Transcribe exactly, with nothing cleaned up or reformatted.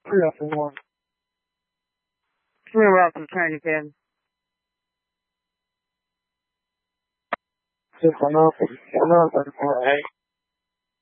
three oh four. Three welcome, turn again. Six one oh, six one oh, thirty-four, eight.